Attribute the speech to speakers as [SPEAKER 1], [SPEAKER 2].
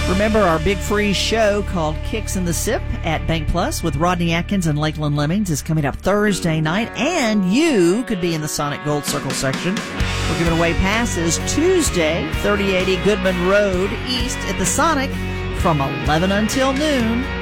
[SPEAKER 1] Remember, our big free show called Kicks in the Sip at Bank Plus with Rodney Atkins and Lakeland Lemmings is coming up Thursday night, and you could be in the Sonic Gold Circle section. We're giving away passes Tuesday, 3080 Goodman Road East at the Sonic from 11 until noon.